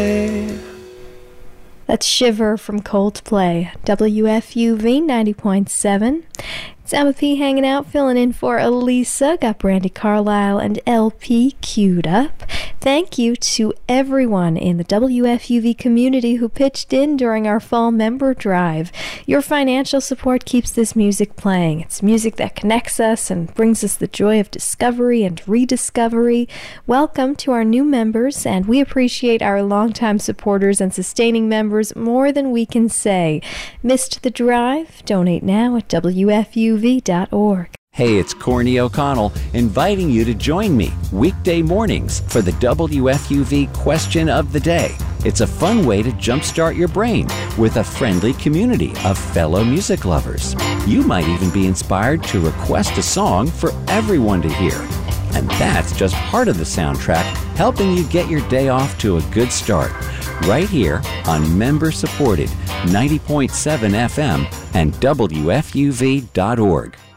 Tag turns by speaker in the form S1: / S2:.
S1: That's Shiver from Coldplay, WFUV 90.7. It's Emma P hanging out, filling in for Elisa. Got Brandy Carlisle and LP queued up. Thank you to everyone in the WFUV community who pitched in during our fall member drive. Your financial support keeps this music playing. It's music that connects us and brings us the joy of discovery and rediscovery. Welcome to our new members, and we appreciate our longtime supporters and sustaining members more than we can say. Missed the drive? Donate now at WFUV.org.
S2: Hey, it's Corny O'Connell inviting you to join me weekday mornings for the WFUV Question of the Day. It's a fun way to jumpstart your brain with a friendly community of fellow music lovers. You might even be inspired to request a song for everyone to hear. And that's just part of the soundtrack, helping you get your day off to a good start. Right here on member-supported 90.7 FM and WFUV.org.